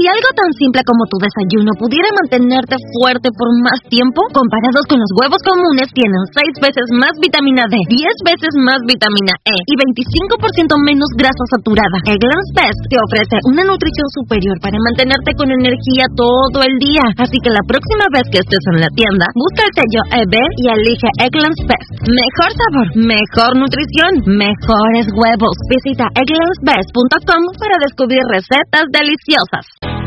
algo tan simple como tu desayuno pudiera mantenerte fuerte por más tiempo, comparados con los huevos comunes, tienen 6 veces más vitamina D, 10 veces más vitamina E y 25% menos grasa saturada. Eggland's Best te ofrece una nutrición superior para mantenerte con energía todo el día. Así que la próxima vez que estés en la tienda, busca el sello EB y elige Eggland's Best. Mejor sabor, mejor nutrición, mejores huevos. Visita egglandsbest.com para descubrir recetas deliciosas.